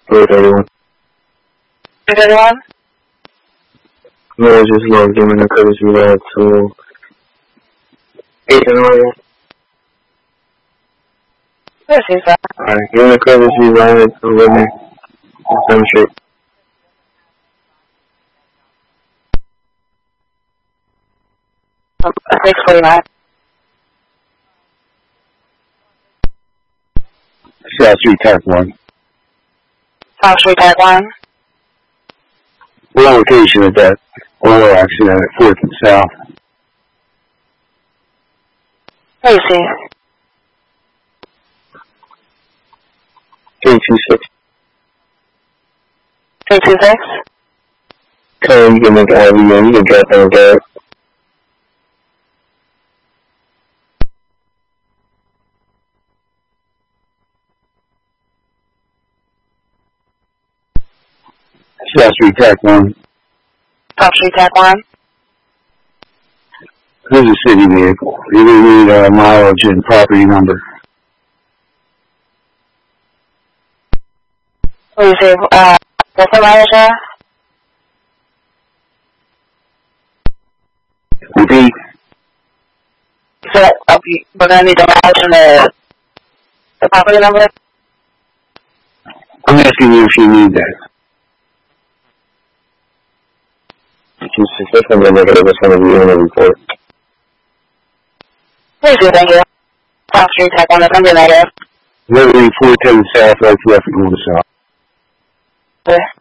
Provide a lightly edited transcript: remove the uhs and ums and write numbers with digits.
431. 331? No, it's just logged in a courtesy ride to 831. Yes, he's that. Alright, give me a courtesy ride to Whitney. I'm straight. A 649. South Street, Tech 1. South Street, Tag 1. What location is that oil accident at 4th and South? Let me see. 326. 326? Come, you can make it however you can drop down there. South Street, Tech 1. South Street, Tag 1. This is a city vehicle. You need mileage and property number. Let me see. What's the mileage there? Repeat. So, we're going to need the mileage and the property number? I'm asking you if you need that. She's successful in negative, it's going to be in the report. Please do, thank you. South Street, Tag 1, that's going to be negative. Liberty 410 South, right left, and going to South. Okay.